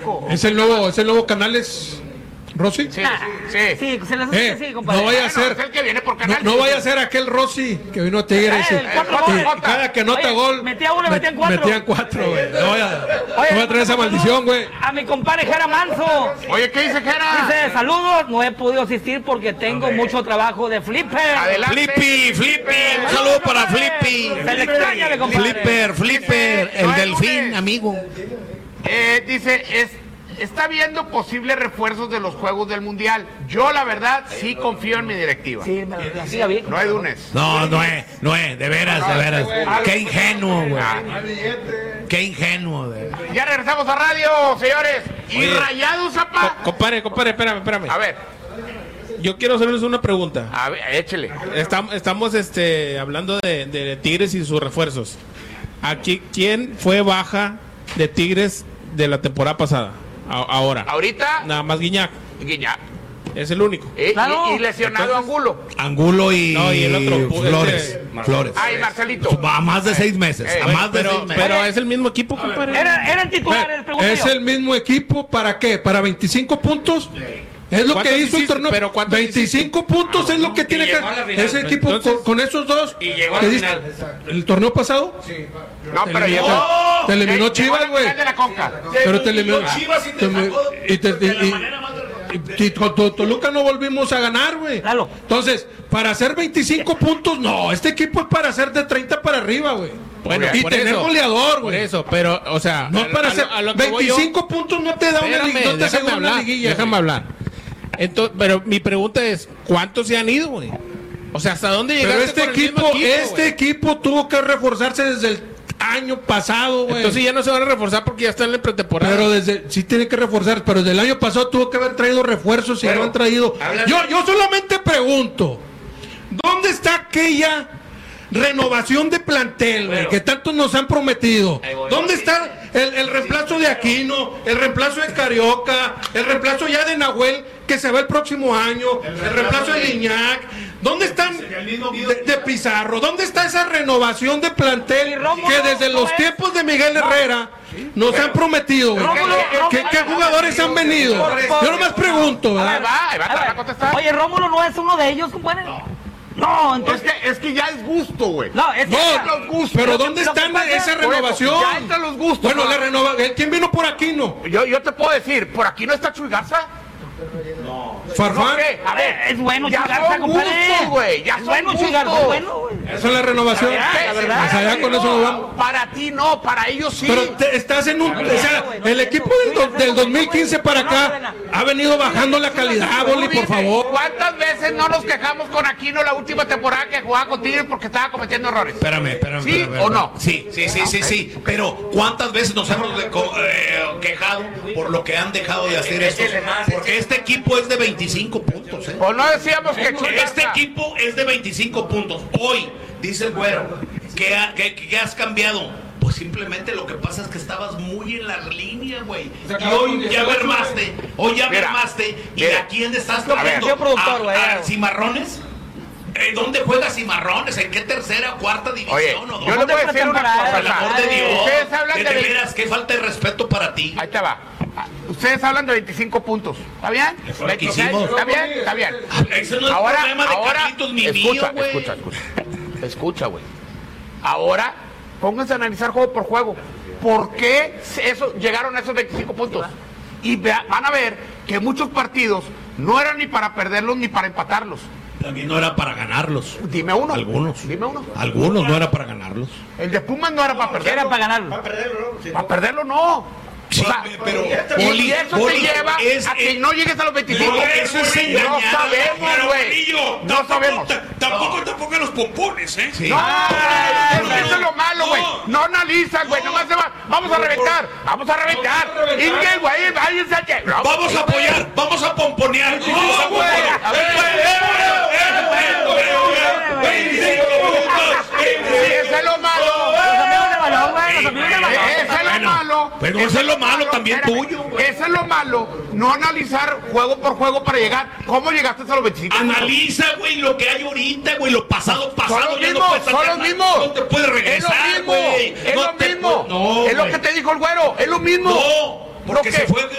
¿Es el nuevo Canales, Rossi? Sí, se les hace sí, compadre. No vaya a ser, es el que viene por Canales. no vaya a ser aquel Rossi que vino a Tigres. Cada que anota gol, metía uno y metían cuatro. Metían cuatro, güey. No vaya a traer esa maldición, güey. A mi compadre Jera Manso. Oye, ¿qué dice Jera? Dice, saludos, no he podido asistir porque tengo mucho trabajo de flipper. Adelante. Flippy, un saludo para Flippy. Se le extraña, mi compadre. Flipper, el delfín, amigo. Dice, está viendo posibles refuerzos de los juegos del Mundial. Yo, la verdad, sí confío en mi directiva. Sí, siga bien. No hay Dunes. No es, de veras. Qué ingenuo, güey. Qué ingenuo, güey. Ya regresamos a radio, señores. Y Rayados, Zapa. Compadre, espérame. A ver. Yo quiero hacerles una pregunta. A ver, échele. Estamos hablando de Tigres y sus refuerzos. Aquí, ¿quién fue baja de Tigres de la temporada pasada? Ahora. Ahorita. Nada más Guiñac. Es el único. Y lesionado Angulo. Angulo y el otro Flores. Ay, Marcelito. A más de 6 meses. Pero es el mismo equipo, compadre. Era el titular, ¿Es el mismo equipo para qué? ¿Para 25 puntos? Es lo que hizo el torneo. Pero 25 puntos es lo que tiene que ese equipo. Entonces, con esos dos. Y llegó a la final. ¿El torneo pasado? Sí. No, pero llegó. Te eliminó Chivas, güey. Pero te eliminó Chivas y Toluca no volvimos a ganar, güey. Claro. Entonces, para hacer 25 puntos, no. Este equipo es para hacer de 30 para arriba, güey. Bueno, y tener goleador, güey. Por eso, pero, o sea, no para hacer 25 puntos no te da una liguilla. Déjame hablar. Entonces, pero mi pregunta es, ¿cuántos se han ido, güey? O sea, ¿hasta dónde llegaste? Pero este equipo tuvo que reforzarse desde el año pasado, güey. Entonces ya no se van a reforzar porque ya están en la pretemporada. Pero sí tiene que reforzar, pero desde el año pasado tuvo que haber traído refuerzos y no han traído. Yo solamente pregunto, ¿dónde está aquella renovación de plantel, güey, que tanto nos han prometido? ¿Dónde está el reemplazo de Aquino, el reemplazo de Carioca, el reemplazo ya de Nahuel, que se va el próximo año, el reemplazo de Guiñac? ¿Dónde están de Pizarro? ¿Dónde está esa renovación de plantel que desde los tiempos de Miguel Herrera nos han prometido, güey? ¿Qué jugadores han venido? Yo nomás pregunto, ¿verdad? Ahí va, te va a contestar. Oye, Rómulo no es uno de ellos, compadre. No, entonces. Es que ya es gusto, güey. No, es los gustos. Pero ¿dónde están esa renovación? Ya están los gustos. Bueno, ¿quién vino por aquí, no? Yo te puedo decir, ¿por aquí no está Chuy Garza? No. ¿Farfán? A ver, es bueno ya Chuy Garza, son compadre. gustos, güey. Ya Es son bueno Chuy Garza, gustos. bueno, güey. Esa es la renovación. La verdad. Más allá con eso no vamos. Para ti no, para ellos sí. Pero estás en un... O sea, el equipo del 2015 para acá ha venido bajando la calidad, Boli, por favor. ¿Cuántas veces no nos quejamos con Aquino la última temporada que jugaba con Tigres porque estaba cometiendo errores? Espérame. ¿Sí o no? Sí. Pero ¿cuántas veces nos hemos quejado por lo que han dejado de hacer esto? Porque este equipo es de 25 puntos, ¿eh? Pues no decíamos que Este equipo es de 25 puntos. Hoy, dice el güero, ¿qué has cambiado? Pues simplemente lo que pasa es que estabas muy en la línea, güey. Y hoy ya mermaste. ¿Y a quién estás trayendo? ¿A Cimarrones? ¿Dónde juega Cimarrones? ¿En qué tercera o cuarta división? Oye, ¿o dónde? yo le voy a decir una cosa. Por el amor de Dios. Ustedes hablan de veras, qué falta de respeto para ti. Ahí te va. Ustedes hablan de 25 puntos. ¿Está bien? Eso es lo que hicimos. ¿Está bien? Ese no es el problema de Carlitos, mi mío, güey. Escucha, güey. Ahora, pónganse a analizar juego por juego. ¿Por qué llegaron a esos 25 puntos? Y van a ver que muchos partidos no eran ni para perderlos ni para empatarlos. También no era para ganarlos. Dime uno. Dime uno. Algunos no era para ganarlos. El de Pumas no era para perderlo. Era para ganarlo. Para perderlo no. Sí, o sea, pero y eso te lleva a que no llegues a los 25. Eso es engañar. No sabemos, güey. No sabemos. Tampoco los pompones, ¿eh? Sí. No, eso es lo malo, güey. No analizan, güey. Nomás se va. Vamos a reventar. Inge, güey. Vamos a apoyar. Vamos a pomponear. Vamos a pomponear. A ver, eso es lo malo. Pero eso es lo malo también tuyo. Eso es lo malo, no analizar juego por juego para llegar. ¿Cómo llegaste a los 25? Analiza, güey, lo que hay ahorita, güey, lo pasado. Son los mismos. No te puedes regresar, güey. Es lo mismo. Es lo que te dijo el güero, es lo mismo. porque ¿No se qué? fue